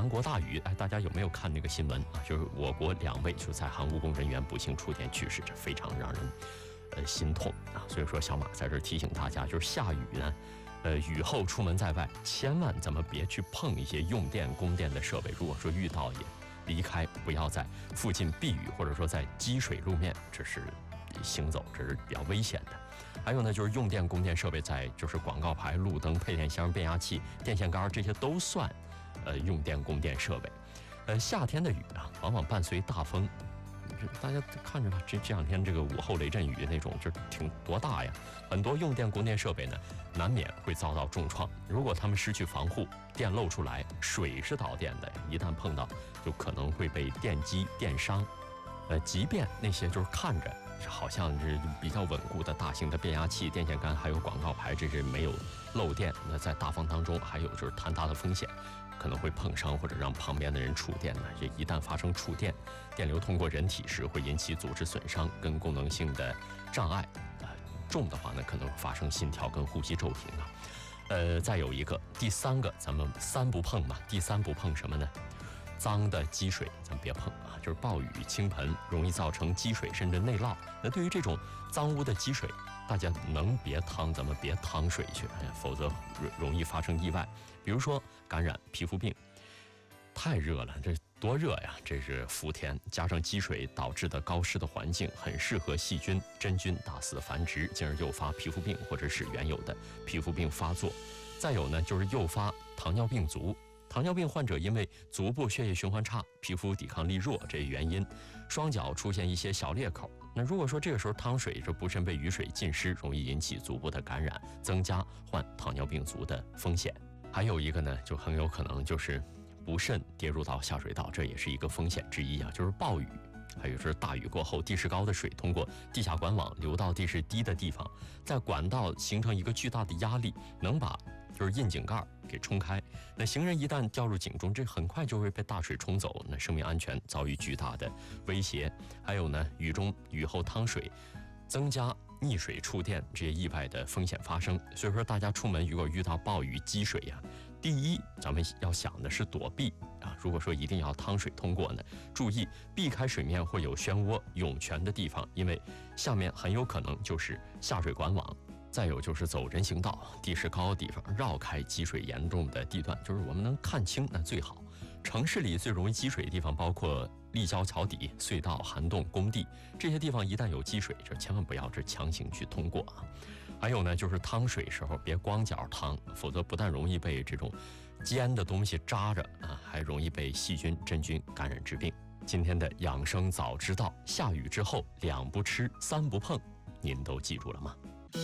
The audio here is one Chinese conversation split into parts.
杨国大宇，大家有没有看那个新闻啊？就是我国2位就在韩务工人员不幸触电去世，这非常让人心痛啊。所以说小马在这提醒大家，就是下雨呢，雨后出门在外，千万咱们别去碰一些用电供电的设备。如果说遇到也离开，不要在附近避雨，或者说在积水路面，这是行走，这是比较危险的。还有呢，就是用电供电设备在就是广告牌、路灯、配电箱、变压器、电线杆这些都算用电供电设备。夏天的雨啊，往往伴随大风。大家看着吧，这2天这个午后雷阵雨那种，就挺多大呀！很多用电供电设备呢，难免会遭到重创。如果他们失去防护，电漏出来，水是导电的，一旦碰到，就可能会被电击电伤。即便那些就是看着好像是比较稳固的大型的变压器、电线杆还有广告牌，这是没有漏电，那在大风当中还有就是坍塌的风险。可能会碰伤或者让旁边的人触电呢。这一旦发生触电，电流通过人体时会引起组织损伤跟功能性的障碍，重的话呢可能发生心跳跟呼吸骤停啊。再有一个第3个，咱们3不碰嘛。第3不碰什么呢？脏的积水咱别碰啊，就是暴雨倾盆容易造成积水甚至内涝。那对于这种脏污的积水，大家能别趟咱们别趟水去，否则容易发生意外，比如说感染皮肤病。太热了，这多热呀！这是伏天，加上积水导致的高湿的环境，很适合细菌、真菌大肆繁殖，进而诱发皮肤病或者使原有的皮肤病发作。再有呢，就是诱发糖尿病足。糖尿病患者因为足部血液循环差、皮肤抵抗力弱这一原因，双脚出现一些小裂口。那如果说这个时候趟水，这不慎被雨水浸湿，容易引起足部的感染，增加患糖尿病足的风险。还有一个呢，就很有可能就是不慎跌入到下水道，这也是一个风险之一啊。就是暴雨，还有就是大雨过后，地势高的水通过地下管网流到地势低的地方，在管道形成一个巨大的压力，能把就是窨井盖给冲开。那行人一旦掉入井中，这很快就会被大水冲走，那生命安全遭遇巨大的威胁。还有呢，雨后趟水，增加溺水触电这些意外的风险发生。所以说大家出门如果遇到暴雨积水呀，第一咱们要想的是躲避啊。如果说一定要趟水通过呢，注意避开水面会有漩涡涌泉的地方，因为下面很有可能就是下水管网。再有就是走人行道，地势高的地方绕开积水严重的地段，就是我们能看清那最好。城市里最容易积水的地方包括立交桥底、隧道、涵洞、工地，这些地方一旦有积水，就千万不要强行去通过啊。还有呢，就是趟水时候别光脚趟，否则不但容易被这种尖的东西扎着啊，还容易被细菌、真菌感染致病。今天的养生早知道，下雨之后2不吃3不碰，您都记住了吗？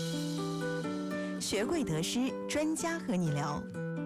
学贵得失，专家和你聊。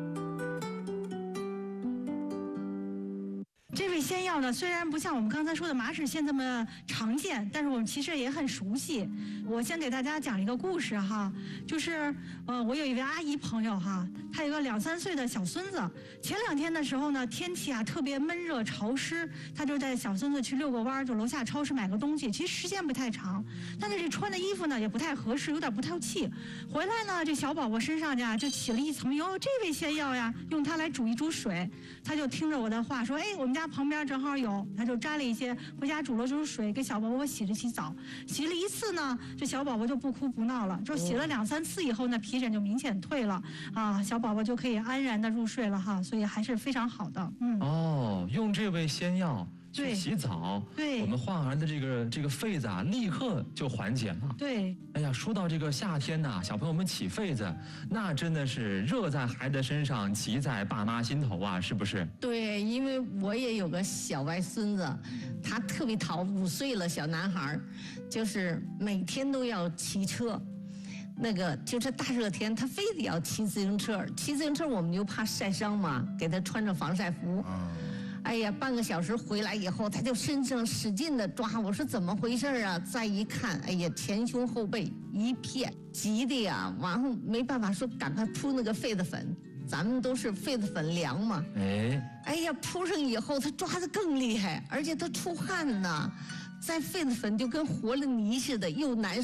这味仙药呢，虽然不像我们刚才说的马齿苋这么常见，但是我们其实也很熟悉。我先给大家讲一个故事哈，就是我有一位阿姨朋友哈，她有个2、3岁的小孙子。前2天的时候呢，天气啊特别闷热潮湿，她就带小孙子去遛个弯，就楼下超市买个东西，其实时间不太长，但是这穿的衣服呢也不太合适，有点不透气。回来呢，这小宝宝身上呀就起了一层哟，这味仙药呀，用它来煮一煮水。他就听着我的话说，我们家旁边正好有，他就摘了一些回家煮了煮水，给小宝宝洗了洗澡。洗了1次呢，这小宝宝就不哭不闹了。就洗了2、3次以后呢，皮疹就明显退了啊，小宝宝就可以安然的入睡了哈，所以还是非常好的。 用这味仙药去洗澡， 对， 我们患儿的这个痱子啊，立刻就缓解了。 对， 哎呀，说到这个夏天呐，小朋友们起痱子，那真的是热在孩子身上，急在爸妈心头啊，是不是？ 对，因为我也有个小外孙子，他特别淘，5岁了，小男孩，就是每天都要骑车。那个就是大热天，他非得要骑自行车。骑自行车我们就怕晒伤嘛，给他穿着防晒服。哎呀，半个小时回来以后，他就身上使劲的抓。我说怎么回事啊？再一看，哎呀，前胸后背一片，急的呀，然后没办法说赶快铺那个痱子粉。咱们都是痱子粉凉嘛。哎呀，铺上以后他抓得更厉害，而且他出汗呢。再痱子粉就跟和了泥似的，又难